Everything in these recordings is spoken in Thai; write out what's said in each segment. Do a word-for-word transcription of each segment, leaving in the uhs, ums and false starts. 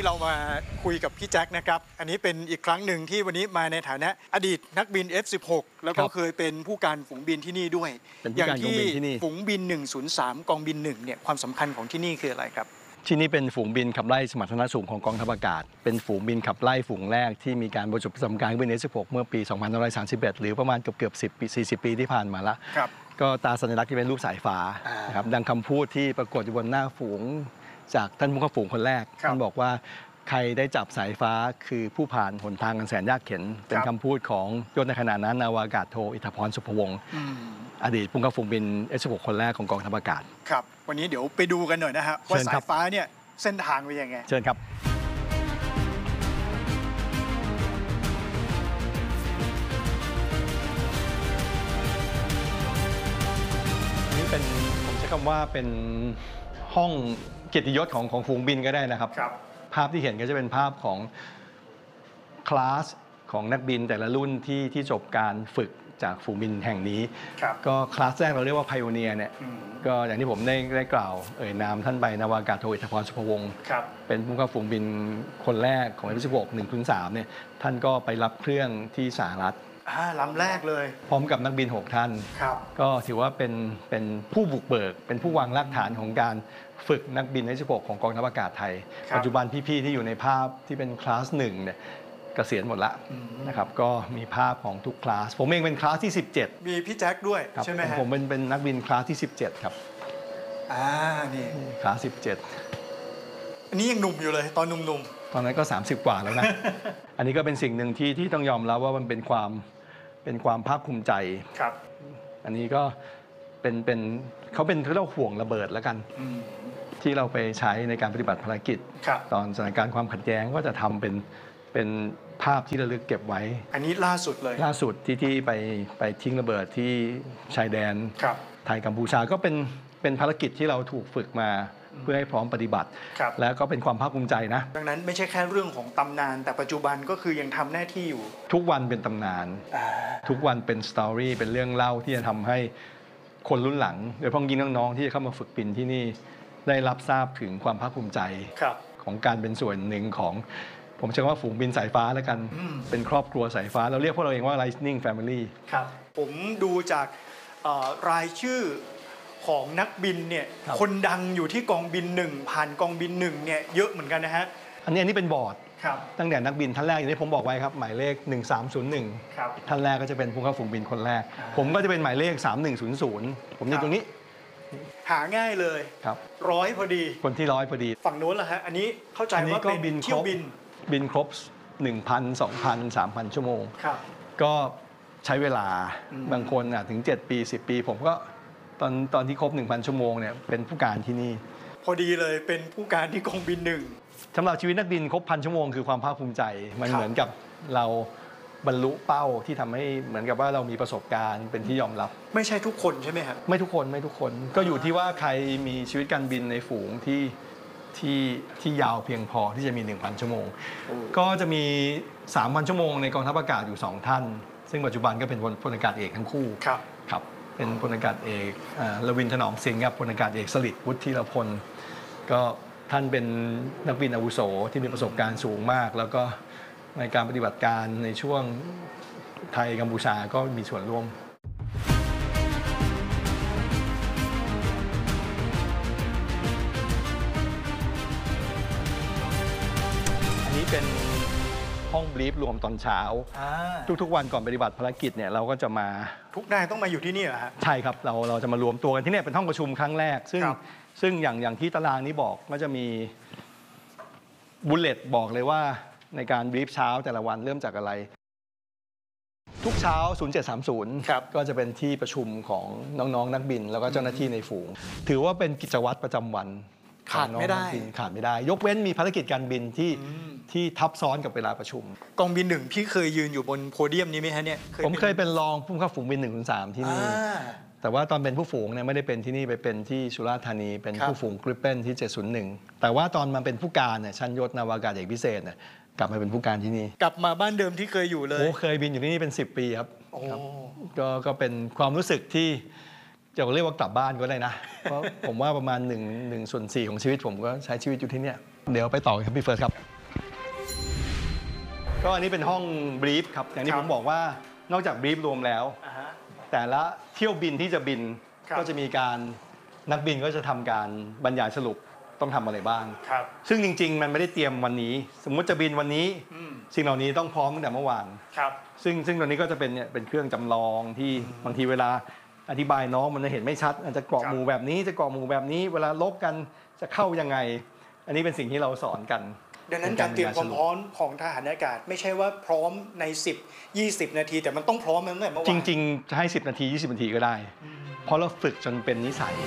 เรามาคุยกับพี่แจ็คนะครับอันนี้เป็นอีกครั้งหนึ่งที่วันนี้มาในฐานะอดีตนักบิน เอฟ สิบหก แล้วก็เคยเป็นผู้การฝูงบินที่นี่ด้วยอย่างที่ฝูงบินหนึ่งศูนย์สามกองบินหนึ่งเนี่ยความสำคัญของที่นี่คืออะไรครับที่นี่เป็นฝูงบินขับไล่สมรรถนะสูงของกองทัพอากาศเป็นฝูงบินขับไล่ฝูงแรกที่มีการบรรจุประจำการบิน เอฟ สิบหก เมื่อปี สองพันห้าร้อยสามสิบเอ็ด หรือประมาณเกือบเกือบสิบปีสี่สิบปีที่ผ่านมาแล้วก็ตาสัญลักษณ์ที่เป็นรูปสายฟ้านะครับดังคำพูดที่ปรากฏอยู่บนหน้าฝูงจากท่านผู้ขับฝูงคนแรกท่านบอกว่าใครได้จับสายฟ้าคือผู้ผ่านหนทางอันแสนยากเข็ญเป็นคำพูดของยศในขณะนั้นนาวากาศโทอิทธพรสุภวงศ์อดีตผู้ขับฝูงบิน เอฟ สิบหก คนแรกของกองทัพอากาศครับวันนี้เดี๋ยวไปดูกันหน่อยนะฮะว่าสายฟ้าเนี่ยเส้นทางเป็นยังไงเชิญครับนี่เป็นผมใช้คำว่าเป็นห้องเกียรติยศของของฝูงบินก็ได้นะครับภาพที่เห็นก็จะเป็นภาพของคลาสของนักบินแต่ละรุ่นที่ที่จบการฝึกจากฝูงบินแห่งนี้ก็คลาสแรกเราเรียกว่าไพโอเนียร์เนี่ยก็อย่างที่ผมได้ได้กล่าวเอ่ยนามท่านไปนาวากาศโทอิทธพรสุภวงศ์เป็นผู้ขับฝูงบินคนแรกของ เอฟ สิบหก หนึ่งถึงสามเนี่ยท่านก็ไปรับเครื่องที่สหรัฐลำแรกเลยพร้อมกับนักบินหกท่านก็ถือว่าเป็นเป็นผู้บุกเบิกเป็นผู้วางรากฐานของการฝึกนักบิน เอฟ สิบหก ของกองทัพอากาศไทยปัจจุบันพี่ๆที่อยู่ในภาพที่เป็นคลาสหนึ่งเนี่ยเกษียณหมดละนะครับก็มีภาพของทุกคลาสผมเองเป็นคลาสที่สิบเจ็ดมีพี่แจ็คด้วยใช่ไหมครับผมเป็นเป็นนักบินคลาสที่สิบเจ็ดครับอ่านี่คลาสสิบเจ็ดอันนี้ยังหนุ่มอยู่เลยตอนหนุ่มๆตอนนั้นก็สามสิบกว่าแล้วนะ อันนี้ก็เป็นสิ่งหนึ่งที่ที่ต้องยอมรับว่ามันเป็นความเป็นความภาคภูมิใจครับอันนี้ก็เป็นเป็นเขาเป็นเขาเรียกห่วงระเบิดแล้วกันที่เราไปใช้ในการปฏิบัติภารกิจตอนสถานการณ์ความขัดแย้งก็จะทำเป็นเป็นภาพที่ระลึกเก็บไว้อันนี้ล่าสุดเลยล่าสุดที่ที่ไปไปทิ้งระเบิดที่ชายแดนไทยกัมพูชาก็เป็นเป็นภารกิจที่เราถูกฝึกมาเพื่อให้พร้อมปฏิบัติแล้วก็เป็นความภาคภูมิใจนะดังนั้นไม่ใช่แค่เรื่องของตำนานแต่ปัจจุบันก็คือยังทำหน้าที่อยู่ทุกวันเป็นตำนานทุกวันเป็นสตอรี่เป็นเรื่องเล่าที่จะทำให้คนรุ่นหลังโดยเฉพาะยิ่งน้องๆที่จะเข้ามาฝึกบินที่นี่ได้รับทราบถึงความภาคภูมิใจของการเป็นส่วนหนึ่งของผมเชื่อว่าฝูงบินสายฟ้าแล้วกันเป็นครอบครัวสายฟ้าเราเรียกพวกเราเองว่า Lightning Family ครับผมดูจากรายชื่อของนักบินเนี่ยคนดังอยู่ที่กองบินหนึ่งผ่านกองบินหนึ่งเนี่ยเยอะเหมือนกันนะฮะอันนี้อันนี้เป็นบอร์ดตั้งแต่นักบินท่านแรกอย่างที่ผมบอกไว้ครับหมายเลขหนึ่งสามศูนย์หนึ่งท่านแรกก็จะเป็นผู้เข้าฝูงบินคนแรกผมก็จะเป็นหมายเลขสามหนึ่งศูนย์ศูนย์ผมอยู่ตรงนี้หาง่ายเลยครับร้อยพอดีคนที่ร้อยพอดีฝั่งโน้นล่ะฮะอันนี้เข้าใจว่าเป็นเที่ยวบินบินครบ หนึ่งพัน สองพัน สามพัน ชั่วโมงก็ใช้เวลาบางคนอ่ะถึงเจ็ดปีสิบปีผมก็ตอนตอนที่ครบ หนึ่งพัน ชั่วโมงเนี่ยเป็นผู้การที่นี่พอดีเลยเป็นผู้การที่กองบินหนึ่งสำหรับชีวิตนักบินครบพันชั่วโมงคือความภาคภูมิใจมันเหมือนกับเราบรรลุเป้าที่ทำให้เหมือนกับว่าเรามีประสบการณ์เป็นที่ยอมรับไม่ใช่ทุกคนใช่ไหมครับไม่ทุกคนไม่ทุกคนก็อยู่ที่ว่าใครมีชีวิตการบินในฝูงที่ที่ที่ยาวเพียงพอที่จะมี หนึ่งพัน ชั่วโมงก็จะมี สามพัน ชั่วโมงในกองทัพอากาศอยู่สองท่านซึ่งปัจจุบันก็เป็นพลอากาศเอกทั้งคู่ครับครับเป็นพลอากาศเอกลวินถนอมสิงห์กับพลอากาศเอกสฤษดิ์วุฒิรพลก็ท่านเป็นนักบินอาวุโสที่มีประสบการณ์สูงมากแล้วก็ในการปฏิบัติการในช่วงไทยกัมพูชาก็มีส่วนร่วมอันนี้เป็นห้องบรีฟรวมตอนเช้าทุกๆวันก่อนปฏิบัติภารกิจเนี่ยเราก็จะมาทุกนายต้องมาอยู่ที่นี่เหรอฮะใช่ครับเราเราจะมารวมตัวกันที่นี่เป็นห้องประชุมครั้งแรกซึ่งซึ่งอย่างอย่างที่ตารางนี้บอกก็จะมีบุลเลตบอกเลยว่าในการบรีฟเช้าแต่ละวันเริ่มจากอะไรทุกเช้าศูนย์เจ็ดสามศูนย์ก็จะเป็นที่ประชุมของน้องๆนักบินแล้วก็เจ้าหน้าที่ในฝูงถือว่าเป็นกิจวัตรประจำวันขาดไม่ได้ขาดไม่ได้ยกเว้นมีภารกิจการบินที่ที่ทับซ้อนกับเวลาประชุมกองบินหนึ่งพี่เคยยืนอยู่บนโพเดียมนี้ไหมฮะเนี่ยผมเคยเป็นรองผู้ขับฝูงบินหนึ่งถึงสามที่นี่แต่ว่าตอนเป็นผู้ฝูงเนี่ยไม่ได้เป็นที่นี่ไปเป็นที่สุราษฎร์ธานีเป็นผู้ฝูงกริปเปนที่เจ็ดศูนย์หนึ่งแต่ว่าตอนมาเป็นผู้การเนี่ยชั้นยศนาวากาศเอกพิเศษเนี่ยกลับมาเป็นผู้การที่นี่กลับมาบ้านเดิมที่เคยอยู่เลยโอ้เคยบินอยู่ที่นี่เป็นสิบปีครับก็ก็เป็นความรู้สึกที่จะเรียกว่ากลับบ้านก็ได้นะเพราะผมว่าประมาณหนึ่งหนึ่งส่วนสี่ของชีวิตผมก็ใช้ชีวิตอยู่ที่นี่เดี๋ยวไปต่อครับพี่เฟิร์สครับก็อันนี้เป็นห้องบรีฟครับอย่างที่ผมบอกว่านอกจากบรีฟรวมแล้วแต่ละเที่ยวบินที่จะบินก็จะมีการนักบินก็จะทำการบรรยายสรุปต้องทำอะไรบ้างซึ่งจริงๆมันไม่ได้เตรียมวันนี้สมมุติจะบินวันนี้สิ่งเหล่านี้ต้องพร้อมตั้งแต่เมื่อวานซึ่งซึ่งตอนนี้ก็จะเป็นเนี่ยเป็นเครื่องจำลองที่บางทีเวลาอธิบายน้องมันจะเห็นไม่ชัดอาจจะเกาะหมู่แบบนี้จะเกาะหมู่แบบนี้เวลาลบกันจะเข้ายังไงอันนี้เป็นสิ่งที่เราสอนกันดังนั้นการเตรียมความพร้อมของทหารอากาศไม่ใช่ว่าพร้อมในสิบ ยี่สิบนาทีแต่มันต้องพร้อมตั้งแต่เมื่อวานจริงๆจะให้สิบนาทียี่สิบนาทีก็ได้เพราะเราฝึกจนเป็นนิสัย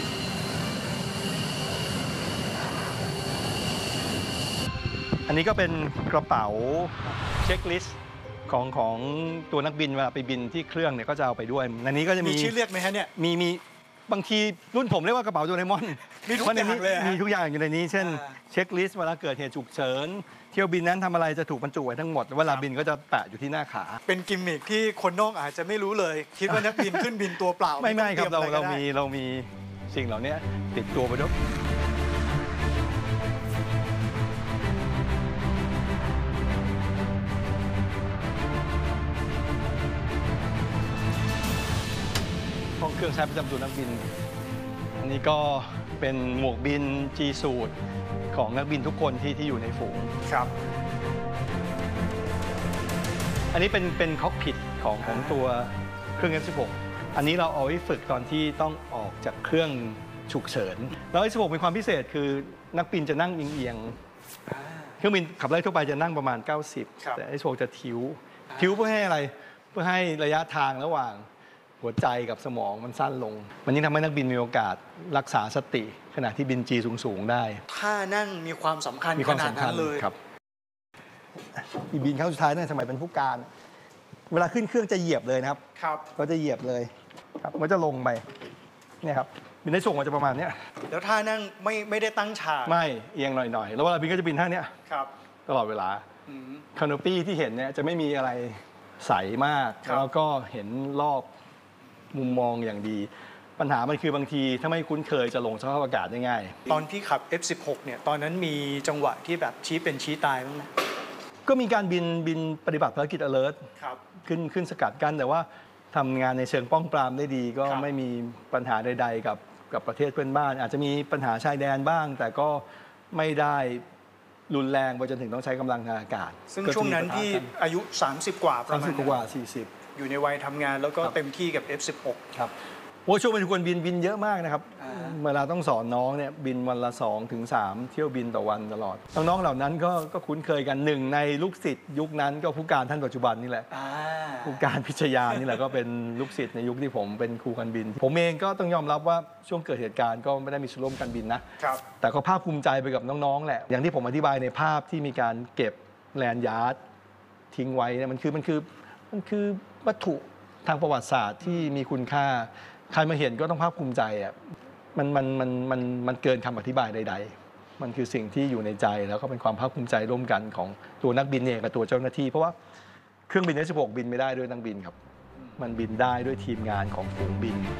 อันนี้ก็เป็นกระเป๋าเช็คลิสต์ของของตัวนักบินเวลาไปบินที่เครื่องเนี่ยก็จะเอาไปด้วยในนี้ก็จะมีชื่อเรียกไหมฮะเนี่ยมีมีบางทีรุ่นผมเรียกว่ากระเป๋าโดเรมอนมีทุกอย่างเลยมีทุกอย่างอยู่ในนี้เช่นเช็คลิสต์เวลาเกิดเหตุฉุกเฉินเที่ยวบินนั้นทำอะไรจะถูกบรรจุไว้ทั้งหมดเวลาบินก็จะแปะอยู่ที่หน้าขาเป็นกิมมิคที่คนนอกอาจจะไม่รู้เลยคิดว่านักบินขึ้นบินตัวเปล่าไม่ไม่ครับเราเรามีเรามีสิ่งเหล่านี้ติดตัวไปด้วยห้องเครื่องใช้ประจำตัวนักบินอันนี้ก็เป็นหมวกบิน G สูทของนักบินทุกคนที่ที่อยู่ในฝูงครับอันนี้เป็นเป็นคอกพิทของของตัวเครื่อง เอฟ สิบหก อันนี้เราเอาไว้ฝึกตอนที่ต้องออกจากเครื่องฉุกเฉินแล้ว เอฟ สิบหก มีความพิเศษคือนักบินจะนั่งเอียงๆเครื่องบินขับไล่ทั่วไปจะนั่งประมาณเก้าสิบแต่ เอฟ สิบหก จะทิ้วทิ้วเพื่อให้อะไรเพื่อให้ระยะทางระหว่างหัวใจกับสมองมันสั้นลงมันยิ่งทำให้นักบินมีโอกาสรักษาสติขณะที่บินจีสูงๆได้ท่านั่งมีความสำคัญขนาดนั้นเลยครับอีบินครั้งสุดท้ายในสมัยเป็นผู้การเวลาขึ้นเครื่องจะเหยียบเลยนะครับครับก็จะเหยียบเลยครับมันจะลงไปเนี่ยครับบินได้ส่งมาจะประมาณนี้แล้วท่านั่งไม่ไม่ได้ตั้งฉากไม่เอียงหน่อยๆแล้วเวลาบินก็จะบินท่านี้ครับตลอดเวลาคาโนปี้ที่เห็นเนี่ยจะไม่มีอะไรใสมากแล้วก็เห็นรอบมุมมองอย่างดีปัญหามันคือบางทีถ้าไม่คุ้นเคยจะลงสภาพอากาศได้ง่ายตอนที่ขับ เอฟ สิบหก เนี่ยตอนนั้นมีจังหวะที่แบบชี้เป็นชี้ตายบ้างไหมก็มีการบินบินปฏิบัติภารกิจ alert ครับขึ้นขึ้นสกัดกั้นแต่ว่าทำงานในเชิงป้องปรามได้ดีก็ไม่มีปัญหาใดๆกับกับประเทศเพื่อนบ้านอาจจะมีปัญหาชายแดนบ้างแต่ก็ไม่ได้รุนแรงไปจนถึงต้องใช้กำลังทางอากาศซึ่งช่วงนั้นที่อายุสามสิบกว่าประมาณสามสิบกว่าสี่สิบอยู่ในวัยทำงานแล้วก็เต็มที่กับ เอฟ สิบหกครับโอ้ช่วงเป็นคนบินบินเยอะมากนะครับเวลาต้องสอนน้องเนี่ยบินวันละสองถึงสามเที่ยวบินต่อวันตลอดน้องๆเหล่านั้นก็ก็คุ้นเคยกันหนึ่งในลูกศิษย์ยุคนั้นก็ผู้การท่านปัจจุบันนี่แหละผู้การพิชยานี่แหละก็เป็นลูกศิษย์ในยุคที่ผมเป็นครูการบินผมเองก็ต้องยอมรับว่าช่วงเกิดเหตุการณ์ก็ไม่ได้มีส่วนร่วมการบินนะแต่ก็ภาคภูมิใจไปกับน้องๆแหละอย่างที่ผมอธิบายในภาพที่มีการเก็บแลนด์ยาร์ดทิ้งไว้เนี่ยมันคือมันคือมันคือวัตถุทางประวัติศาสตร์ที่มีคุณค่าใครมาเห็นก็ต้องภาคภูมิใจอ่ะมันมันมันมันมันเกินคำอธิบายใดๆมันคือสิ่งที่อยู่ในใจแล้วก็เป็นความภาคภูมิใจร่วมกันของตัวนักบินเองกับตัวเจ้าหน้าที่เพราะว่าเครื่องบิน เอฟ สิบหก บินไม่ได้ด้วยนักบินครับมันบินได้ด้วยทีมงานของฝูงบิน